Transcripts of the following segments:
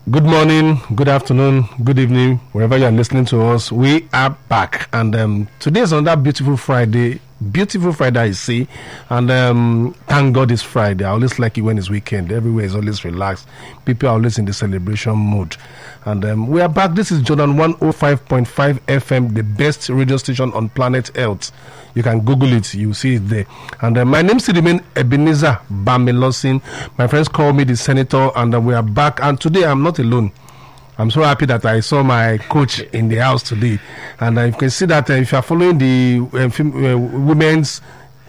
Good morning, good afternoon, good evening, wherever you are listening to us. We are back, and today is another beautiful Friday. Beautiful Friday, I see, and thank God it's Friday. I always like it when it's weekend. Everywhere is always relaxed. People are always in the celebration mood, and we are back. This is Jordan 105.5 FM, the best radio station on planet Earth. You can Google it, you see it there. And my name still remains Ebenezer Bamilosin. My friends call me the Senator, and we are back. And today I'm not alone. I'm so happy that I saw my coach in the house today. And you can see that if you are following the women's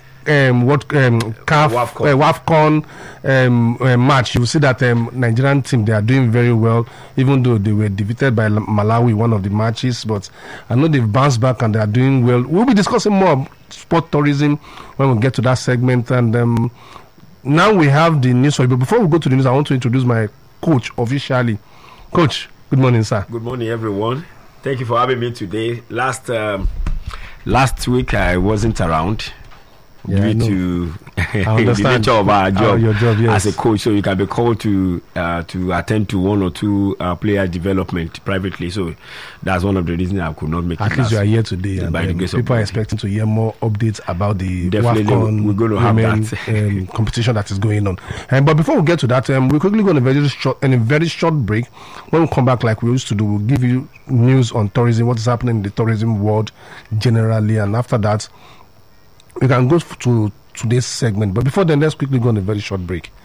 WAFCON match, you will see that Nigerian team, they are doing very well, even though they were defeated by Malawi one of the matches. But I know they've bounced back and they are doing well. We'll be discussing more sport tourism when we get to that segment. And now we have the news. But before we go to the news, I want to introduce my coach officially. Coach, good morning, sir. Good morning, everyone. Thank you for having me today. Last week I wasn't around due to the nature of our job, your job, yes, as a coach. So you can be called to attend to one or two player development privately. So that's one of the reasons I could not make it. At least you are here today, and people are expecting to hear more updates about the WAFCON we're going to have that competition that is going on. But before we get to that, we're quickly going to a very short break. When we come back, like we used to do, we'll give you news on tourism, what is happening in the tourism world generally, and after that, we can go to today's segment. But before then, let's quickly go on a very short break.